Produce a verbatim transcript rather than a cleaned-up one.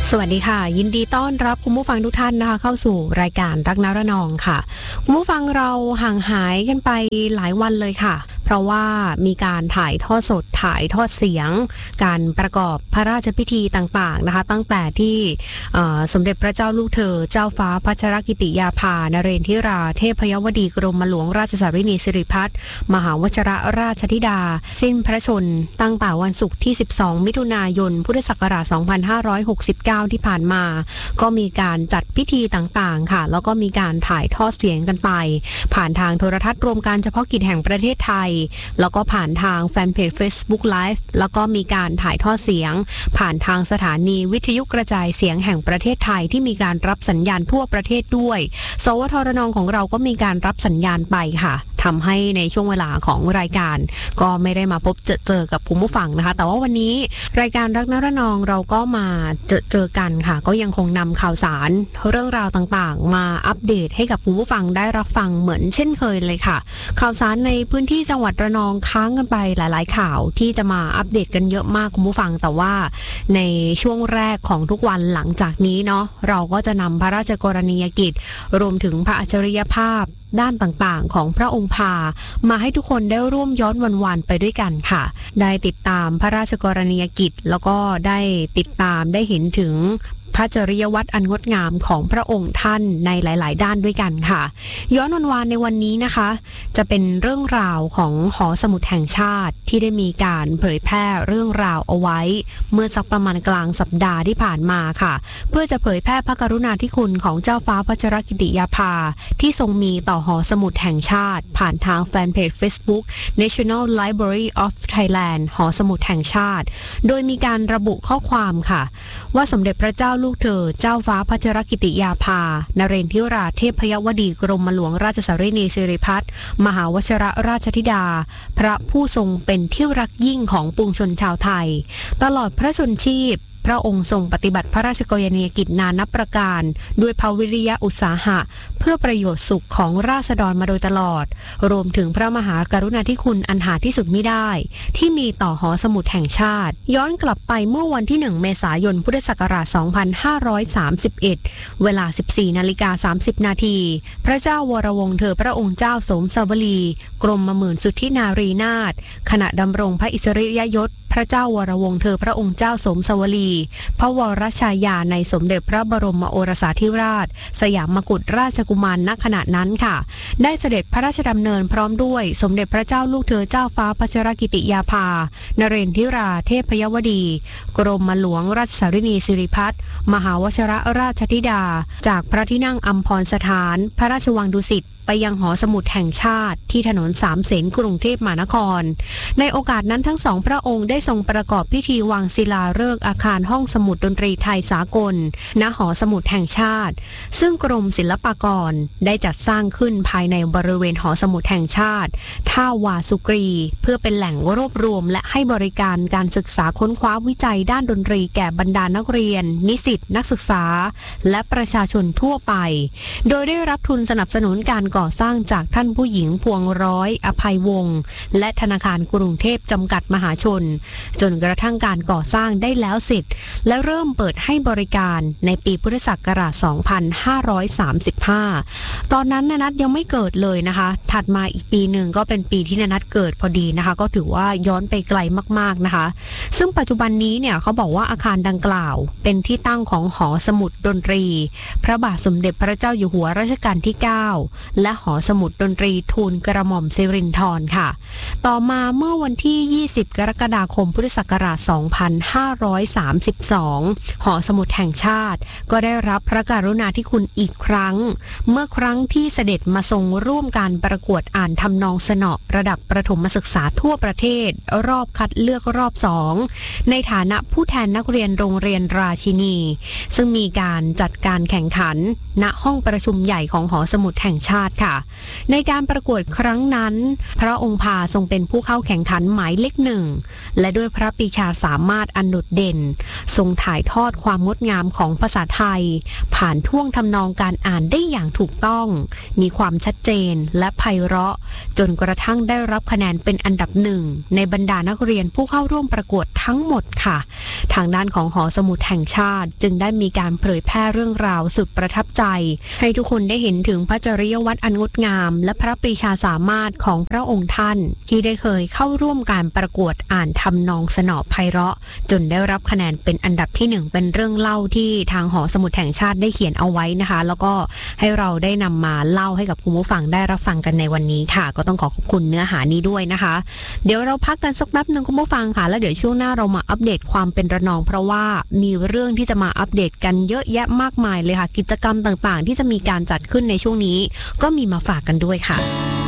สวัสดีค่ะยินดีต้อนรับคุณผู้ฟังทุกท่านนะคะเข้าสู่รายการรักนระนองค่ะคุณผู้ฟังเราห่างหายกันไปหลายวันเลยค่ะเพราะว่ามีการถ่ายทอดสดถ่ายทอดเสียงการประกอบพระราชพิธีต่างๆนะคะตั้งแต่ที่สมเด็จพระเจ้าลูกเธอเจ้าฟ้าพัชรกิติยาภานเรนทิราเทพยวดีกรมหลวงราชสารินีสิริพัฒน์มหาวชิรราชธิดาสิ้นพระชนตั้งแต่วันศุกร์ที่สิบสองมิถุนายนพุทธศักราชสองพันห้าร้อยหกสิบเก้าที่ผ่านมาก็มีการจัดพิธีต่างๆค่ะแล้วก็มีการถ่ายทอดเสียงกันไปผ่านทางโทรทัศน์รวมการเฉพาะกิจแห่งประเทศไทยแล้วก็ผ่านทางแฟนเพจ Facebook Live แล้วก็มีการถ่ายทอดเสียงผ่านทางสถานีวิทยุกระจายเสียงแห่งประเทศไทยที่มีการรับสัญญาณทั่วประเทศด้วยสวทรนองของเราก็มีการรับสัญญาณไปค่ะทำให้ในช่วงเวลาของรายการก็ไม่ได้มาพบเจอเจอกับคุณผู้ฟังนะคะแต่ว่าวันนี้รายการรักนระนองเราก็มาเจอเจอกันค่ะก็ยังคงนำข่าวสารเรื่องราวต่างๆมาอัปเดตให้กับคุณผู้ฟังได้รับฟังเหมือนเช่นเคยเลยค่ะข่าวสารในพื้นที่จังหวัดระนองค้างกันไปหลายๆข่าวที่จะมาอัปเดตกันเยอะมากคุณผู้ฟังแต่ว่าในช่วงแรกของทุกวันหลังจากนี้เนาะเราก็จะนำพระราชกรณียกิจรวมถึงพระอัจฉริยภาพด้านต่างๆของพระองค์พามาให้ทุกคนได้ร่วมย้อนวันๆไปด้วยกันค่ะได้ติดตามพระราชกรณียกิจแล้วก็ได้ติดตามได้เห็นถึงพระจริยวัตรอันงดงามของพระองค์ท่านในหลายๆด้านด้วยกันค่ะย้อนวันวานในวันนี้นะคะจะเป็นเรื่องราวของหอสมุดแห่งชาติที่ได้มีการเผยแพร่เรื่องราวเอาไว้เมื่อสักประมาณกลางสัปดาห์ที่ผ่านมาค่ะเพื่อจะเผยแพร่พระกรุณาธิคุณของเจ้าฟ้าพัชรกิติยาภาที่ทรงมีต่อหอสมุดแห่งชาติผ่านทางแฟนเพจ Facebook National Library of Thailand หอสมุดแห่งชาติโดยมีการระบุข้อความค่ะว่าสมเด็จพระเจ้าลูกเธอเจ้าฟ้าพัชรกิติยาภานเรนทิราเทพยวดีกรมหลวงราชสารินีสิริพัฒน์มหาวชิรราชธิดาพระผู้ทรงเป็นที่รักยิ่งของปวงชนชาวไทยตลอดพระชนชีพพระองค์ทรงปฏิบัติพระราชกรณียกิจนานับประการด้วยภวิริยะอุตสาหะเพื่อประโยชน์สุขของราษฎรมาโดยตลอดรวมถึงพระมหากรุณาธิคุณอันหาที่สุดมิได้ที่มีต่อหอสมุดแห่งชาติย้อนกลับไปเมื่อวันที่หนึ่งเมษายนพุทธศักราชสองพันห้าร้อยสามสิบเอ็ดเวลา สิบสี่นาฬิกาสามสิบนาทีพระเจ้าวรวงศ์เธอพระองค์เจ้าสมสวลีกรมหมื่นสุทธินารีนาถขณะดำรงพระอิสริยยศพระเจ้าวรวงศ์เธอพระองค์เจ้าสมสวลีพระวรชายาในสมเด็จพระบรมโอรสาธิราชสยามกุฎราชกุมารณขณะนั้นค่ะได้เสด็จพระราชดำเนินพร้อมด้วยสมเด็จพระเจ้าลูกเธอเจ้าฟ้าพัชรกิติยาภานเรนทิราเทพยวดีกรมหลวงราชสารินีสิริพัฒน์มหาวชิรราชธิดาจากพระที่นั่งอัมพรสถานพระราชวังดุสิตไปยังหอสมุดแห่งชาติที่ถนนสามเสนกรุงเทพมหานครในโอกาสนั้นทั้งสองพระองค์ได้ทรงประกอบพิธีวางศิลาฤกษ์อาคารห้องสมุดดนตรีไทยสากลณหอสมุดแห่งชาติซึ่งกรมศิลปากรได้จัดสร้างขึ้นภายในบริเวณหอสมุดแห่งชาติท่าวาสุกรีเพื่อเป็นแหล่งรวบรวมและให้บริการการศึกษาค้นคว้าวิจัยด้านดนตรีแก่บรรดานักเรียนนิสิตนักศึกษาและประชาชนทั่วไปโดยได้รับทุนสนับสนุนการก่อสร้างจากท่านผู้หญิงพวงร้อยอภัยวงศ์และธนาคารกรุงเทพจำกัดมหาชนจนกระทั่งการก่อสร้างได้แล้วเสร็จและเริ่มเปิดให้บริการในปีพุทธศักราชสองพันห้าร้อยสามสิบห้าตอนนั้นนนัทยังไม่เกิดเลยนะคะถัดมาอีกปีหนึ่งก็เป็นปีที่นนัทเกิดพอดีนะคะก็ถือว่าย้อนไปไกลมากๆนะคะซึ่งปัจจุบันนี้เนี่ยเขาบอกว่าอาคารดังกล่าวเป็นที่ตั้งของหอสมุดดนตรีพระบาทสมเด็จพระเจ้าอยู่หัวรัชกาลที่เก้าและหอสมุดดนตรีทูลกระหม่อมสิรินธรค่ะต่อมาเมื่อวันที่ยี่สิบกรกฎาคมพุทธศักราชสองพันห้าร้อยสามสิบสองหอสมุดแห่งชาติก็ได้รับพระกรุณาธิคุณอีกครั้งเมื่อครั้งที่เสด็จมาทรงร่วมการประกวดอ่านทำนองสนอระดับประถมศึกษาทั่วประเทศรอบคัดเลือกรอบสองในฐานะผู้แทนนักเรียนโรงเรียนราชินีซึ่งมีการจัดการแข่งขันณห้องประชุมใหญ่ของหอสมุดแห่งชาติค่ะ ในการประกวดครั้งนั้นพระองค์พาทรงเป็นผู้เข้าแข่งขันหมายเลขหนึ่งและด้วยพระปรีชาสามารถอันโดดเด่นทรงถ่ายทอดความงดงามของภาษาไทยผ่านท่วงทำนองการอ่านได้อย่างถูกต้องมีความชัดเจนและไพเราะจนกระทั่งได้รับคะแนนเป็นอันดับหนึ่งในบรรดานักเรียนผู้เข้าร่วมประกวดทั้งหมดค่ะทางด้านของหอสมุดแห่งชาติจึงได้มีการเผยแพร่เรื่องราวสุดประทับใจให้ทุกคนได้เห็นถึงพระจริยวัตรอันงดงามและพระปรีชาสามารถของพระองค์ท่านที่ได้เคยเข้าร่วมการประกวดอ่านทำนองสนอไพเราะจนได้รับคะแนนเป็นอันดับที่หนึ่งเป็นเรื่องเล่าที่ทางหอสมุดแห่งชาติได้เขียนเอาไว้นะคะแล้วก็ให้เราได้นำมาเล่าให้กับคุณผู้ฟังได้รับฟังกันในวันนี้ค่ะก็ต้องขอขอบคุณเนื้อหานี้ด้วยนะคะเดี๋ยวเราพักกันสักแป๊บนึงคุณผู้ฟังค่ะแล้วเดี๋ยวช่วงหน้าเรามาอัปเดตความเป็นระนองเพราะว่ามีเรื่องที่จะมาอัปเดตกันเยอะแยะมากมายเลยค่ะกิจกรรมต่างๆที่จะมีการจัดขึ้นในช่วงนี้ก็มีมาฝากกันด้วยค่ะ